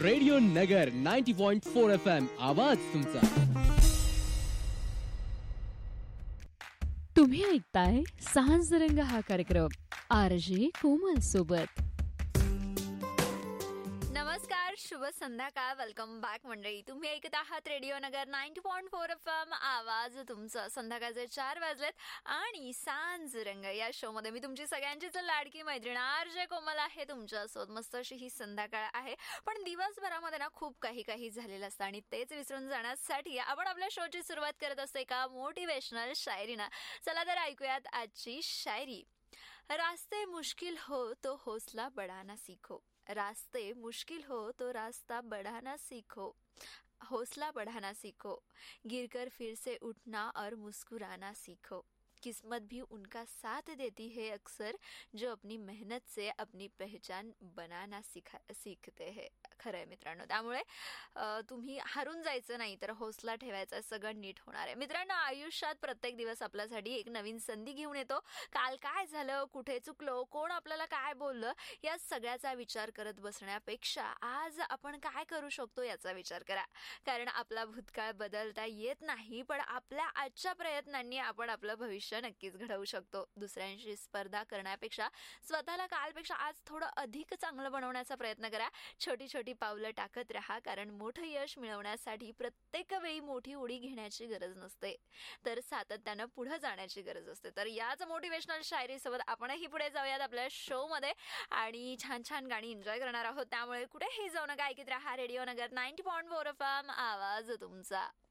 Radio नगर 90.4 FM आवाज तुमचा. तुम्ही ऐकताय सांजरंग हा कार्यक्रम आरजे कोमल सोबत. नमस्कार, शुभ संध्याकाळ. वेलकम बॅक मंडळी. तुम्ही ऐकत आहात रेडिओ नगर 90.4 FM आवाज तुमचा. संध्याकाळचे 4 वाजलेत आणि सांजरंग या शो मध्ये मी तुमची सगळ्यांचीच लाडकी मैत्रीण आरजे कोमल आहे तुमच्यासोबत. मस्त अशी ही संध्याकाळ आहे, पण दिवसभरामध्ये ना खूप काही झालेलं असतं आणि तेच विसरून जाण्यासाठी आपण आपल्या शोची सुरुवात करत असतो एका मोटिवेशनल शायरीनं. चला तर ऐकूयात आजची शायरी. रास्ते मुश्किल हो तो हौसला बढ़ाना सीखो. रास्ते मुश्किल हो तो रास्ता बढ़ाना सीखो. हौसला बढ़ाना सीखो. गिरकर फिर से उठना और मुस्कुराना सीखो. किस्मत भी उनका साथ देती है अक्सर जो अपनी मेहनत से अपनी पहचान बनाना सीखते हैं. खरं आहे मित्रांनो. त्यामुळे तुम्ही हारून जायचं नाही, तर हौसला ठेवायचा, सगळं नीट होणार आहे. मित्रांनो, आयुष्यात प्रत्येक दिवस आपल्यासाठी एक नवीन संधी घेऊन येतो. काल काय झालं, कुठे चुकलो, कोण आपल्याला काय बोललं, या सगळ्याचा विचार करत बसण्यापेक्षा आज आपण काय करू शकतो याचा विचार करा. कारण आपला भूतकाळ बदलता येत नाही, पण आपल्या आजच्या प्रयत्नांनी आपण आपलं भविष्य नक्कीच घडवू शकतो. दुसऱ्यांशी स्पर्धा करण्यापेक्षा स्वतःला कालपेक्षा आज थोडं अधिक चांगलं बनवण्याचा प्रयत्न करा. छोटी पावलं टाकत राहा, कारण मोठं यश मिळवण्यासाठी प्रत्येक वेळी मोठी उडी घेण्याची गरज नसते, तर सातत्यानं पुढे जाण्याची गरज असते. तर याच मोटिवेशनल शायरी सोबत आपणही पुढे जाऊयात आपल्या शो मध्ये आणि छान गाणी एन्जॉय करणार आहोत. त्यामुळे कुठेही जाऊ नका, ऐकत राहा रेडिओ नगर 90.4 FM आवाज तुमचा.